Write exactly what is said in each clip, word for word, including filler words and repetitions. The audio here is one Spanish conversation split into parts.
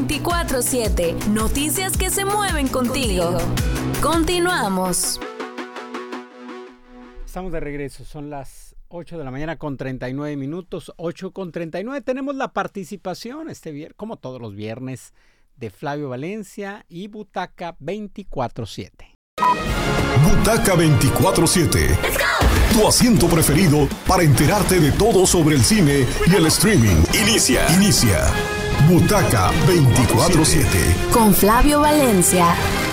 veinticuatro siete. Noticias que se mueven contigo. Continuamos. Estamos de regreso, son las ocho de la mañana con treinta y nueve minutos, ocho con treinta y nueve. Tenemos la participación este viernes, como todos los viernes, de Flavio Valencia y Butaca veinticuatro siete. Butaca veinticuatro siete. Tu asiento preferido para enterarte de todo sobre el cine y el streaming. Inicia. Inicia. Butaca veinticuatro siete. Con Flavio Valencia.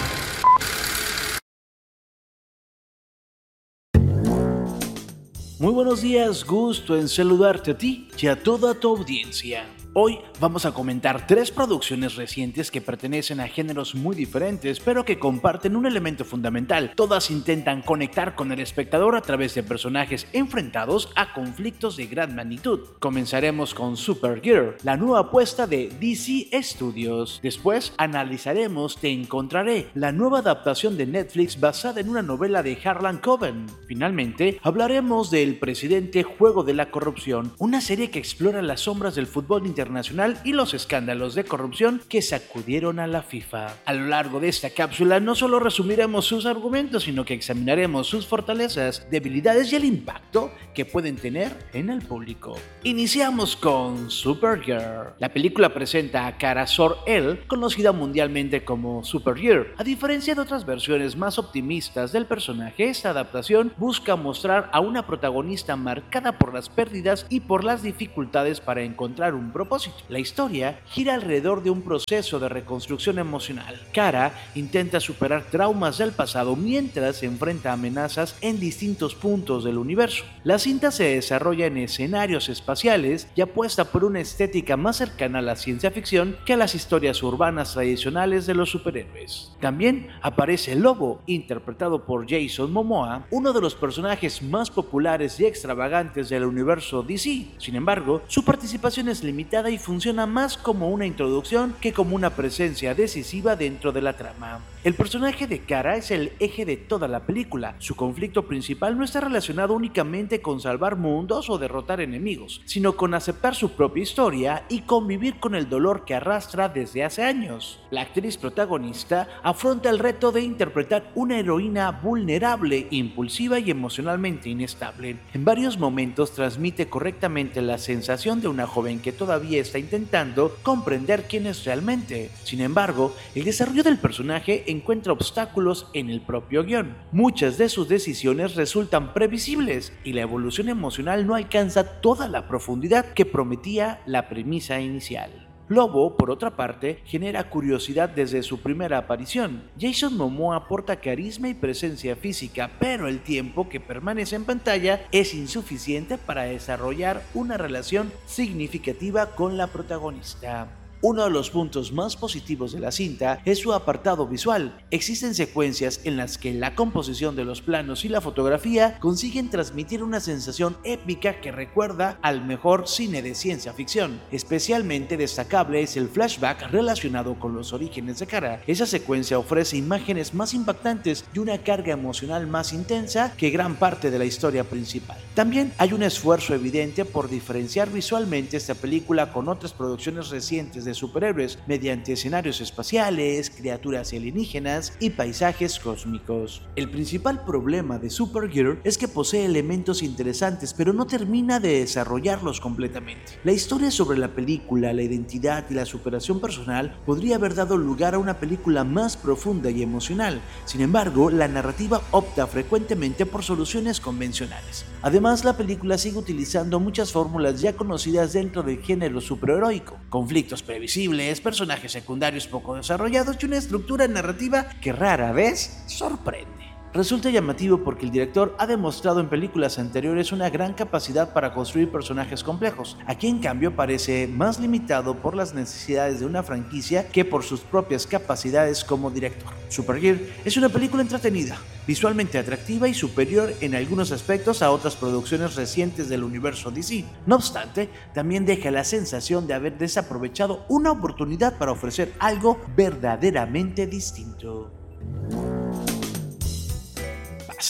Muy buenos días, gusto en saludarte a ti y a toda tu audiencia. Hoy vamos a comentar tres producciones recientes que pertenecen a géneros muy diferentes, pero que comparten un elemento fundamental. Todas intentan conectar con el espectador a través de personajes enfrentados a conflictos de gran magnitud. Comenzaremos con Supergirl, la nueva apuesta de D C Studios. Después analizaremos Te Encontraré, la nueva adaptación de Netflix basada en una novela de Harlan Coben. Finalmente, hablaremos de El Presidente, Juego de la Corrupción, una serie que explora las sombras del fútbol internacional internacional y los escándalos de corrupción que sacudieron a la FIFA. A lo largo de esta cápsula no solo resumiremos sus argumentos, sino que examinaremos sus fortalezas, debilidades y el impacto que pueden tener en el público. Iniciamos con Supergirl. La película presenta a Kara Zor-El, conocida mundialmente como Supergirl. A diferencia de otras versiones más optimistas del personaje, esta adaptación busca mostrar a una protagonista marcada por las pérdidas y por las dificultades para encontrar un propósito. La historia gira alrededor de un proceso de reconstrucción emocional. Kara intenta superar traumas del pasado mientras se enfrenta a amenazas en distintos puntos del universo. La cinta se desarrolla en escenarios espaciales y apuesta por una estética más cercana a la ciencia ficción que a las historias urbanas tradicionales de los superhéroes. También aparece Lobo, interpretado por Jason Momoa, uno de los personajes más populares y extravagantes del universo D C. Sin embargo, su participación es limitada y funciona más como una introducción que como una presencia decisiva dentro de la trama. El personaje de Kara es el eje de toda la película. Su conflicto principal no está relacionado únicamente con salvar mundos o derrotar enemigos, sino con aceptar su propia historia y convivir con el dolor que arrastra desde hace años. La actriz protagonista afronta el reto de interpretar una heroína vulnerable, impulsiva y emocionalmente inestable. En varios momentos transmite correctamente la sensación de una joven que todavía está intentando comprender quién es realmente. Sin embargo, el desarrollo del personaje encuentra obstáculos en el propio guión. Muchas de sus decisiones resultan previsibles y la evolución emocional no alcanza toda la profundidad que prometía la premisa inicial. Lobo, por otra parte, genera curiosidad desde su primera aparición. Jason Momoa aporta carisma y presencia física, pero el tiempo que permanece en pantalla es insuficiente para desarrollar una relación significativa con la protagonista. Uno de los puntos más positivos de la cinta es su apartado visual. Existen secuencias en las que la composición de los planos y la fotografía consiguen transmitir una sensación épica que recuerda al mejor cine de ciencia ficción. Especialmente destacable es el flashback relacionado con los orígenes de Kara. Esa secuencia ofrece imágenes más impactantes y una carga emocional más intensa que gran parte de la historia principal. También hay un esfuerzo evidente por diferenciar visualmente esta película con otras producciones recientes de superhéroes mediante escenarios espaciales, criaturas alienígenas y paisajes cósmicos. El principal problema de Supergirl es que posee elementos interesantes, pero no termina de desarrollarlos completamente. La historia sobre la película, la identidad y la superación personal podría haber dado lugar a una película más profunda y emocional. Sin embargo, la narrativa opta frecuentemente por soluciones convencionales. Además, la película sigue utilizando muchas fórmulas ya conocidas dentro del género superheroico: conflictos previsibles, personajes secundarios poco desarrollados y una estructura narrativa que rara vez sorprende. Resulta llamativo porque el director ha demostrado en películas anteriores una gran capacidad para construir personajes complejos. Aquí, en cambio, parece más limitado por las necesidades de una franquicia que por sus propias capacidades como director. Supergirl es una película entretenida, visualmente atractiva y superior en algunos aspectos a otras producciones recientes del universo D C. No obstante, también deja la sensación de haber desaprovechado una oportunidad para ofrecer algo verdaderamente distinto.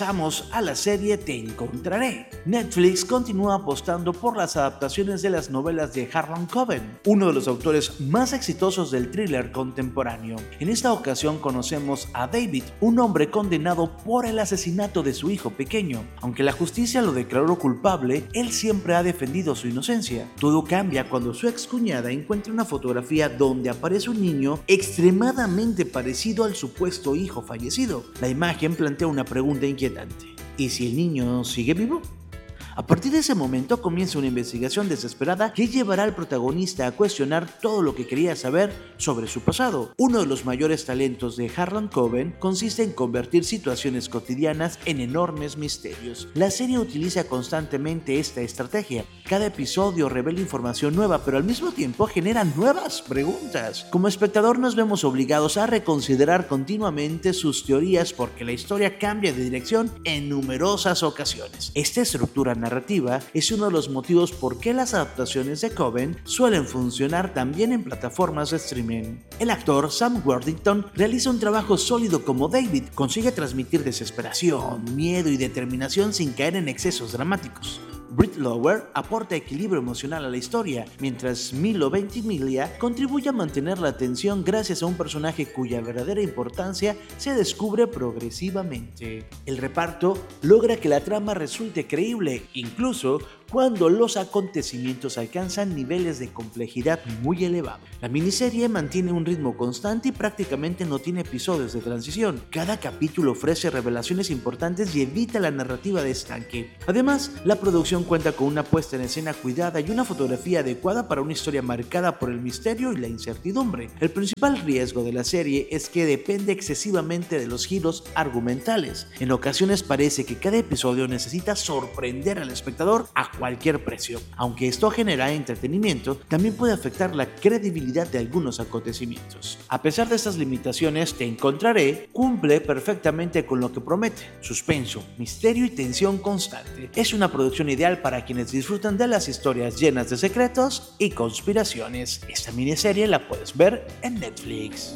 pasamos a la serie Te Encontraré. Netflix continúa apostando por las adaptaciones de las novelas de Harlan Coben, uno de los autores más exitosos del thriller contemporáneo. En esta ocasión conocemos a David, un hombre condenado por el asesinato de su hijo pequeño. Aunque la justicia lo declaró culpable, él siempre ha defendido su inocencia. Todo cambia cuando su excuñada encuentra una fotografía donde aparece un niño extremadamente parecido al supuesto hijo fallecido. La imagen plantea una pregunta inquietante: ¿y si el niño sigue vivo? A partir de ese momento comienza una investigación desesperada que llevará al protagonista a cuestionar todo lo que quería saber sobre su pasado. Uno de los mayores talentos de Harlan Coben consiste en convertir situaciones cotidianas en enormes misterios. La serie utiliza constantemente esta estrategia. Cada episodio revela información nueva, pero al mismo tiempo genera nuevas preguntas. Como espectador nos vemos obligados a reconsiderar continuamente sus teorías porque la historia cambia de dirección en numerosas ocasiones. Esta estructura narrativa es uno de los motivos por qué las adaptaciones de Coben suelen funcionar también en plataformas de streaming. El actor Sam Worthington realiza un trabajo sólido como David, consigue transmitir desesperación, miedo y determinación sin caer en excesos dramáticos. Britt Lower aporta equilibrio emocional a la historia, mientras Milo Ventimiglia contribuye a mantener la tensión gracias a un personaje cuya verdadera importancia se descubre progresivamente. El reparto logra que la trama resulte creíble, incluso cuando los acontecimientos alcanzan niveles de complejidad muy elevados. La miniserie mantiene un ritmo constante y prácticamente no tiene episodios de transición. Cada capítulo ofrece revelaciones importantes y evita la narrativa de estanque. Además, la producción cuenta con una puesta en escena cuidada y una fotografía adecuada para una historia marcada por el misterio y la incertidumbre. El principal riesgo de la serie es que depende excesivamente de los giros argumentales. En ocasiones parece que cada episodio necesita sorprender al espectador a cualquier precio. Aunque esto genera entretenimiento, también puede afectar la credibilidad de algunos acontecimientos. A pesar de estas limitaciones, Te Encontraré cumple perfectamente con lo que promete: suspenso, misterio y tensión constante. Es una producción ideal para quienes disfrutan de las historias llenas de secretos y conspiraciones. Esta miniserie la puedes ver en Netflix.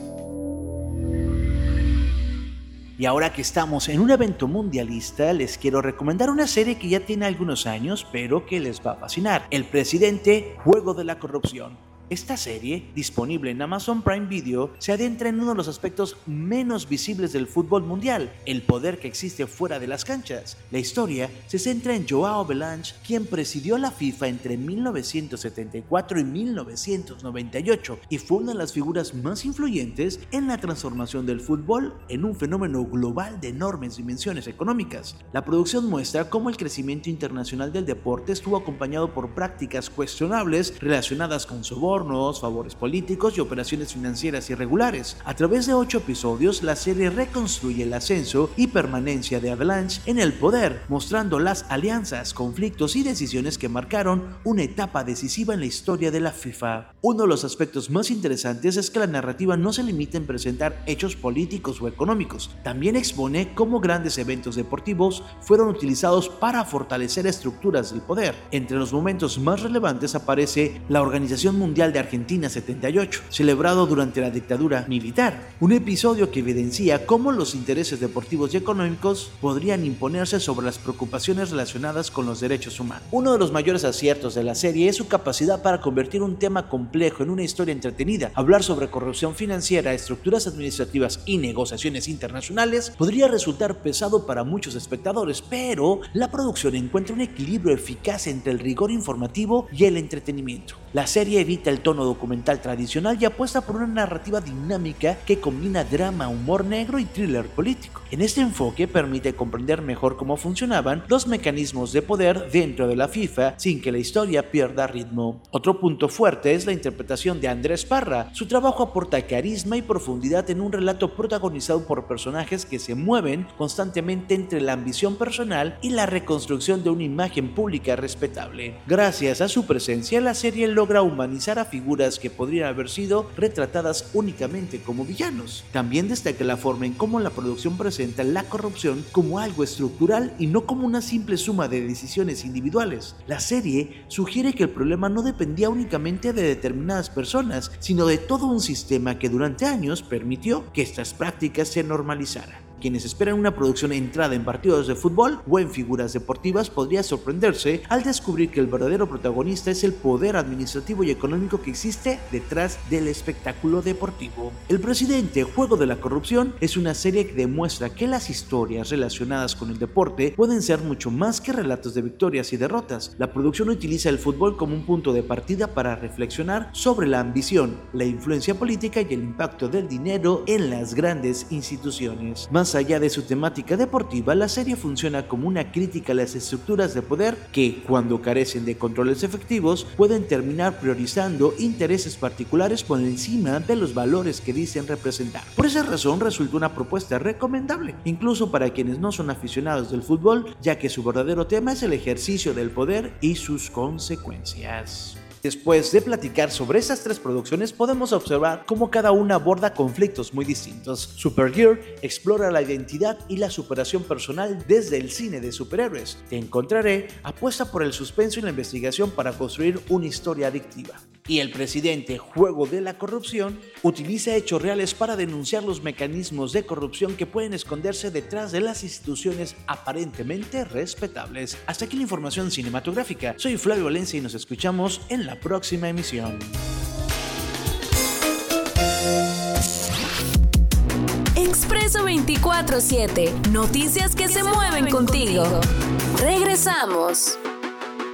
Y ahora que estamos en un evento mundialista, les quiero recomendar una serie que ya tiene algunos años, pero que les va a fascinar: El Presidente, Juego de la Corrupción. Esta serie, disponible en Amazon Prime Video, se adentra en uno de los aspectos menos visibles del fútbol mundial: el poder que existe fuera de las canchas. La historia se centra en Joao Belange, quien presidió la FIFA entre mil novecientos setenta y cuatro y mil novecientos noventa y ocho y fue una de las figuras más influyentes en la transformación del fútbol en un fenómeno global de enormes dimensiones económicas. La producción muestra cómo el crecimiento internacional del deporte estuvo acompañado por prácticas cuestionables relacionadas con sobornos, favores políticos y operaciones financieras irregulares. A través de ocho episodios, la serie reconstruye el ascenso y permanencia de Avalanche en el poder, mostrando las alianzas, conflictos y decisiones que marcaron una etapa decisiva en la historia de la FIFA. Uno de los aspectos más interesantes es que la narrativa no se limita en presentar hechos políticos o económicos, también expone cómo grandes eventos deportivos fueron utilizados para fortalecer estructuras del poder. Entre los momentos más relevantes aparece la Organización Mundial de Argentina setenta y ocho, celebrado durante la dictadura militar, un episodio que evidencia cómo los intereses deportivos y económicos podrían imponerse sobre las preocupaciones relacionadas con los derechos humanos. Uno de los mayores aciertos de la serie es su capacidad para convertir un tema complejo en una historia entretenida. Hablar sobre corrupción financiera, estructuras administrativas y negociaciones internacionales podría resultar pesado para muchos espectadores, pero la producción encuentra un equilibrio eficaz entre el rigor informativo y el entretenimiento. La serie evita el tono documental tradicional y apuesta por una narrativa dinámica que combina drama, humor negro y thriller político. En este enfoque permite comprender mejor cómo funcionaban los mecanismos de poder dentro de la FIFA sin que la historia pierda ritmo. Otro punto fuerte es la interpretación de Andrés Parra. Su trabajo aporta carisma y profundidad en un relato protagonizado por personajes que se mueven constantemente entre la ambición personal y la reconstrucción de una imagen pública respetable. Gracias a su presencia, la serie logra humanizar a figuras que podrían haber sido retratadas únicamente como villanos. También destaca la forma en cómo la producción presenta la corrupción como algo estructural y no como una simple suma de decisiones individuales. La serie sugiere que el problema no dependía únicamente de determinadas personas, sino de todo un sistema que durante años permitió que estas prácticas se normalizaran. quienes esperan una producción entrada en partidos de fútbol o en figuras deportivas podría sorprenderse al descubrir que el verdadero protagonista es el poder administrativo y económico que existe detrás del espectáculo deportivo. El Presidente, Juego de la Corrupción es una serie que demuestra que las historias relacionadas con el deporte pueden ser mucho más que relatos de victorias y derrotas. La producción utiliza el fútbol como un punto de partida para reflexionar sobre la ambición, la influencia política y el impacto del dinero en las grandes instituciones. Más allá de su temática deportiva, la serie funciona como una crítica a las estructuras de poder que, cuando carecen de controles efectivos, pueden terminar priorizando intereses particulares por encima de los valores que dicen representar. Por esa razón resulta una propuesta recomendable, incluso para quienes no son aficionados del fútbol, ya que su verdadero tema es el ejercicio del poder y sus consecuencias. Después de platicar sobre estas tres producciones, podemos observar cómo cada una aborda conflictos muy distintos. Supergirl explora la identidad y la superación personal desde el cine de superhéroes. Te Encontraré apuesta por el suspenso y la investigación para construir una historia adictiva. Y El Presidente, Juego de la Corrupción, utiliza hechos reales para denunciar los mecanismos de corrupción que pueden esconderse detrás de las instituciones aparentemente respetables. Hasta aquí la información cinematográfica. Soy Flavio Valencia y nos escuchamos en la próxima emisión. Expreso veinticuatro siete. Noticias que se mueven contigo. Regresamos.